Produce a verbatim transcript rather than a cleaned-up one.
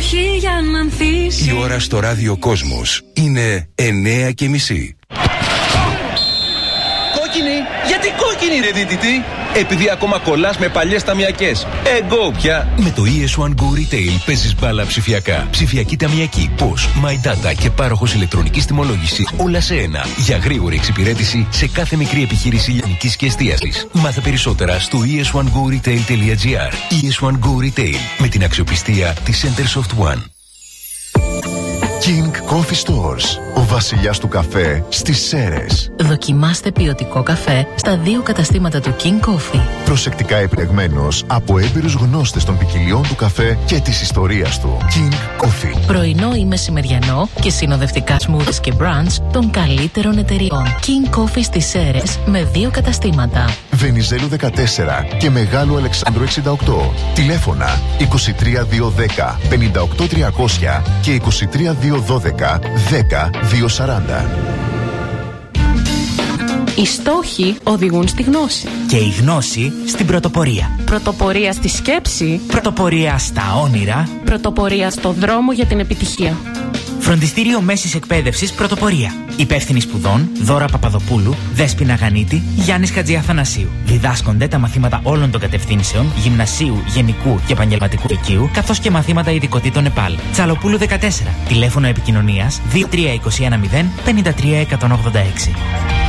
όχι για να ανθίσει. Η ώρα στο ράδιο Κόσμος είναι εννέα και μισή. Κόκκινη! Γιατί κόκκινη ρε δίδυτη? Επειδή ακόμα κολλάς με παλιές ταμιακές. Εγώ πια. Με το ι ες βαν Go Retail παίζεις μπάλα ψηφιακά. Ψηφιακή ταμιακή, πώς, My Data και πάροχος ηλεκτρονικής τιμολόγηση. Όλα σε ένα. Για γρήγορη εξυπηρέτηση σε κάθε μικρή επιχείρηση λιανικής και εστίασης. Μάθε περισσότερα στο ι ες βαν go retail τελεία τζι άρ. ι ες βαν Go Retail. Με την αξιοπιστία της Centersoft One. King Coffee Stores. Ο βασιλιάς του καφέ στις Σέρρες. Δοκιμάστε ποιοτικό καφέ στα δύο καταστήματα του King Coffee. Προσεκτικά επιλεγμένος από έμπειρους γνώστες των ποικιλιών του καφέ και της ιστορίας του. King Coffee. Πρωινό ή μεσημεριανό και συνοδευτικά smoothies και brunch των καλύτερων εταιριών. King Coffee στις Σέρρες με δύο καταστήματα. Βενιζέλου δεκατέσσερα και Μεγάλου Αλεξάνδρου εξήντα οκτώ. Τηλέφωνα είκοσι τρία διακόσια δέκα πενήντα οκτώ τριακόσια και είκοσι τρία διακόσια δώδεκα δέκα διακόσια σαράντα. Οι στόχοι οδηγούν στη γνώση. Και η γνώση στην πρωτοπορία. Πρωτοπορία στη σκέψη. Πρωτοπορία στα όνειρα. Πρωτοπορία στο δρόμο για την επιτυχία. Φροντιστήριο Μέσης Εκπαίδευσης Πρωτοπορία. Υπεύθυνοι σπουδών Δώρα Παπαδοπούλου, Δέσποινα Γανίτη, Γιάννης Χατζιαθανασίου. Διδάσκονται τα μαθήματα όλων των κατευθύνσεων γυμνασίου, γενικού και επαγγελματικού λυκείου, καθώς και μαθήματα ειδικοτήτων ΕΠΑΛ. Τσαλοπούλου δεκατέσσερα. Τηλέφωνο επικοινωνίας δύο τρία δύο ένα μηδέν πέντε τρία ένα ογδόντα έξι.